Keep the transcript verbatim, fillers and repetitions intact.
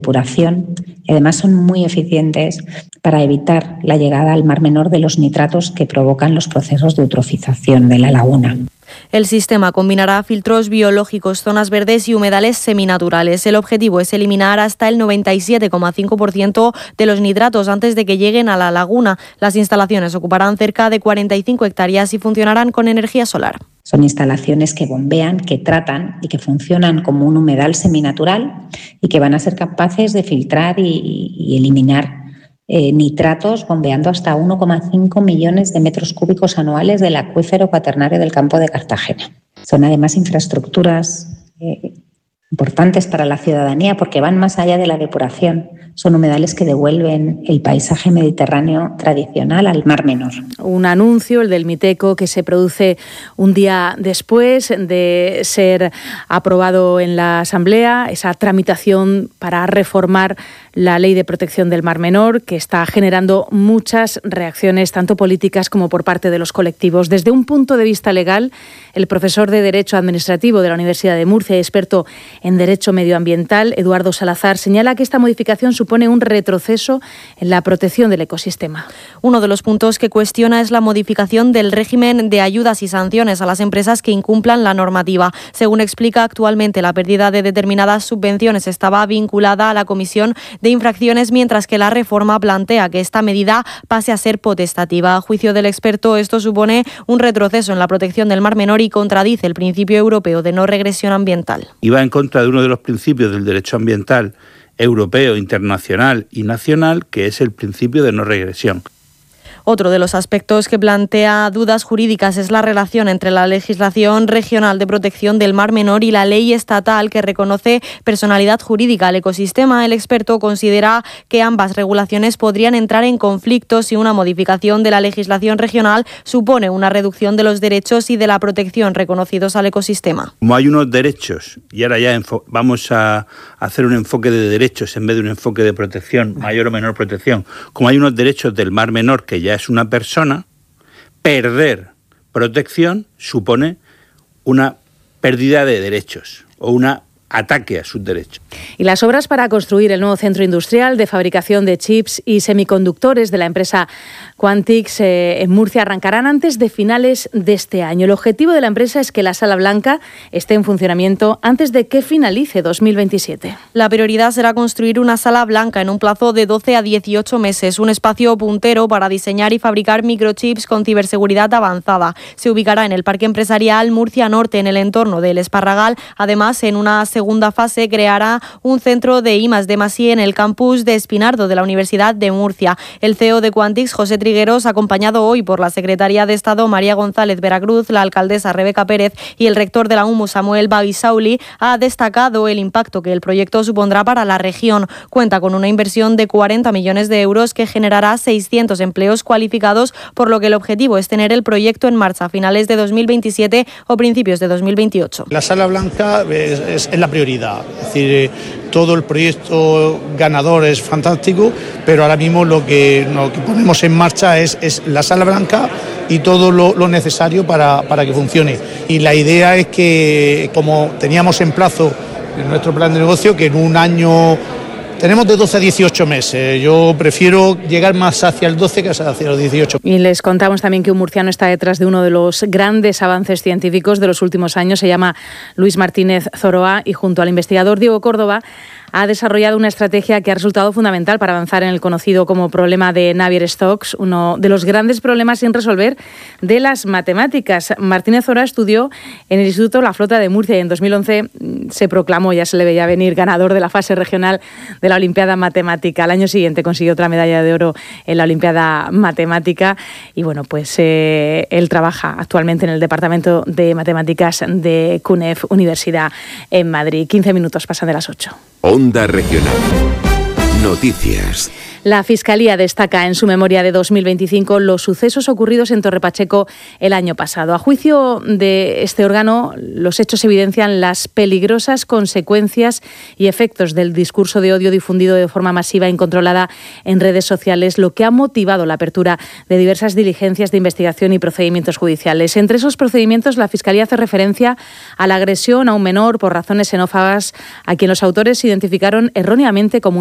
depuración y además son muy eficientes para evitar la llegada al Mar Menor de los nitratos que provocan los procesos de eutrofización de la laguna. El sistema combinará filtros biológicos, zonas verdes y humedales seminaturales. El objetivo es eliminar hasta el noventa y siete coma cinco por ciento de los nitratos antes de que lleguen a la laguna. Las instalaciones ocuparán cerca de cuarenta y cinco hectáreas y funcionarán con energía solar. Son instalaciones que bombean, que tratan y que funcionan como un humedal seminatural y que van a ser capaces de filtrar y, y eliminar eh, nitratos bombeando hasta uno coma cinco millones de metros cúbicos anuales del acuífero cuaternario del Campo de Cartagena. Son además infraestructuras eh, importantes para la ciudadanía porque van más allá de la depuración. Son humedales que devuelven el paisaje mediterráneo tradicional al Mar Menor. Un anuncio, el del Miteco, que se produce un día después de ser aprobado en la Asamblea, esa tramitación para reformar la Ley de Protección del Mar Menor, que está generando muchas reacciones, tanto políticas como por parte de los colectivos. Desde un punto de vista legal, el profesor de Derecho Administrativo de la Universidad de Murcia y experto en Derecho Medioambiental, Eduardo Salazar, señala que esta modificación supone un retroceso en la protección del ecosistema. Uno de los puntos que cuestiona es la modificación del régimen de ayudas y sanciones a las empresas que incumplan la normativa. Según explica, actualmente la pérdida de determinadas subvenciones estaba vinculada a la Comisión de Infracciones, mientras que la reforma plantea que esta medida pase a ser potestativa. A juicio del experto, esto supone un retroceso en la protección del Mar Menor y contradice el principio europeo de no regresión ambiental. Y va en contra de uno de los principios del derecho ambiental europeo, internacional y nacional, que es el principio de no regresión. Otro de los aspectos que plantea dudas jurídicas es la relación entre la legislación regional de protección del Mar Menor y la ley estatal que reconoce personalidad jurídica al ecosistema. El experto considera que ambas regulaciones podrían entrar en conflicto si una modificación de la legislación regional supone una reducción de los derechos y de la protección reconocidos al ecosistema. Como hay unos derechos, y ahora ya vamos a hacer un enfoque de derechos en vez de un enfoque de protección, mayor o menor protección, como hay unos derechos del Mar Menor que ya es una persona, perder protección supone una pérdida de derechos o una ataque a sus derechos. Y las obras para construir el nuevo centro industrial de fabricación de chips y semiconductores de la empresa Quantix eh, en Murcia arrancarán antes de finales de este año. El objetivo de la empresa es que la Sala Blanca esté en funcionamiento antes de que finalice dos mil veintisiete. La prioridad será construir una Sala Blanca en un plazo de doce a dieciocho meses, un espacio puntero para diseñar y fabricar microchips con ciberseguridad avanzada. Se ubicará en el Parque Empresarial Murcia Norte, en el entorno del Esparragal. Además, en una segunda fase creará un centro de I más D más I en el campus de Espinardo de la Universidad de Murcia. El C E O de Quantix, José Trigueros, acompañado hoy por la secretaria de Estado María González Veracruz, la alcaldesa Rebeca Pérez y el rector de la U M U Samuel Babisauli, ha destacado el impacto que el proyecto supondrá para la región. Cuenta con una inversión de cuarenta millones de euros que generará seiscientos empleos cualificados, por lo que el objetivo es tener el proyecto en marcha a finales de dos mil veintisiete o principios de dos mil veintiocho. La Sala Blanca es, es, es la prioridad, es decir, todo el proyecto ganador es fantástico, pero ahora mismo lo que, lo que ponemos en marcha es, es la Sala Blanca y todo lo, lo necesario para, para que funcione. Y la idea es que, como teníamos en plazo en nuestro plan de negocio, que en un año tenemos de doce a dieciocho meses. Yo prefiero llegar más hacia el doce que hacia los dieciocho. Y les contamos también que un murciano está detrás de uno de los grandes avances científicos de los últimos años. Se llama Luis Martínez Zoroa y junto al investigador Diego Córdoba ha desarrollado una estrategia que ha resultado fundamental para avanzar en el conocido como problema de Navier-Stokes, uno de los grandes problemas sin resolver de las matemáticas. Martínez Zoroa estudió en el Instituto La Flota de Murcia y en dos mil once se proclamó, ya se le veía venir, ganador de la fase regional de la Olimpiada Matemática. Al año siguiente consiguió otra medalla de oro en la Olimpiada Matemática y bueno, pues eh, él trabaja actualmente en el Departamento de Matemáticas de C U N E F, Universidad en Madrid. quince minutos pasan de las ocho. Onda Regional. Noticias. La Fiscalía destaca en su memoria de dos mil veinticinco los sucesos ocurridos en Torre Pacheco el año pasado. A juicio de este órgano, los hechos evidencian las peligrosas consecuencias y efectos del discurso de odio difundido de forma masiva e incontrolada en redes sociales, lo que ha motivado la apertura de diversas diligencias de investigación y procedimientos judiciales. Entre esos procedimientos, la Fiscalía hace referencia a la agresión a un menor por razones xenófobas, a quien los autores identificaron erróneamente como